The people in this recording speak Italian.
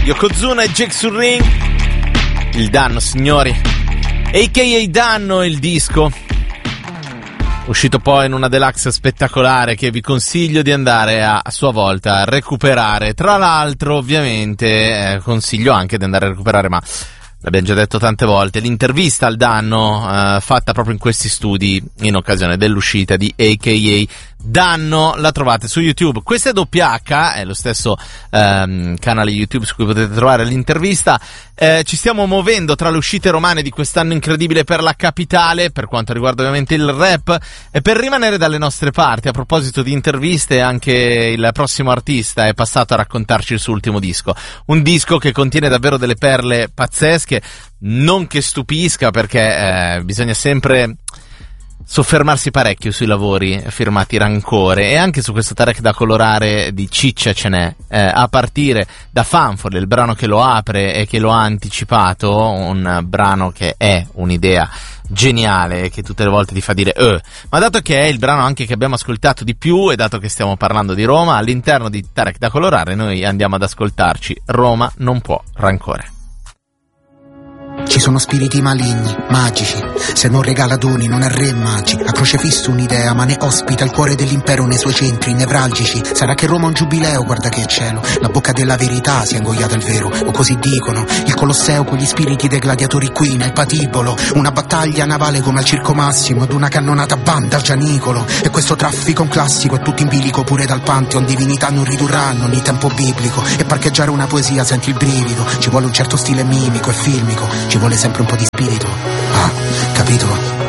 Yokozuna e Jake sul ring. Il Danno, signori, a.k.a. Danno, il disco uscito poi in una deluxe spettacolare che vi consiglio di andare a sua volta a recuperare. Tra l'altro, ovviamente, consiglio anche di andare a recuperare, ma l'abbiamo già detto tante volte, l'intervista al Danno fatta proprio in questi studi in occasione dell'uscita di a.k.a. Danno, la trovate su YouTube. Questa è WH, è lo stesso canale YouTube su cui potete trovare l'intervista. Ci stiamo muovendo tra le uscite romane di quest'anno incredibile per la capitale, per quanto riguarda ovviamente il rap, e per rimanere dalle nostre parti. A proposito di interviste, anche il prossimo artista è passato a raccontarci il suo ultimo disco, un disco che contiene davvero delle perle pazzesche, non che stupisca, perché bisogna sempre soffermarsi parecchio sui lavori firmati Rancore, e anche su questo track da colorare di ciccia ce n'è, a partire da Fanford, il brano che lo apre e che lo ha anticipato, un brano che è un'idea geniale che tutte le volte ti fa dire ma dato che è il brano anche che abbiamo ascoltato di più, e dato che stiamo parlando di Roma, all'interno di Tarek da colorare noi andiamo ad ascoltarci Roma non può rancore. Ci sono spiriti maligni, magici. Se non regala doni non è re magi. A crocefisso un'idea, ma ne ospita il cuore dell'impero nei suoi centri nevralgici. Sarà che Roma è un giubileo, guarda che cielo. La bocca della verità si è ingoiata il vero, o così dicono. Il Colosseo con gli spiriti dei gladiatori qui nel patibolo. Una battaglia navale come al Circo Massimo, ed una cannonata banda al Gianicolo. E questo traffico un classico, è tutto in bilico pure dal Pantheon. Divinità non ridurranno ogni tempo biblico. E parcheggiare una poesia senti il brivido. Ci vuole un certo stile mimico e filmico. Ci vuole sempre un po' di spirito. Ah, capito?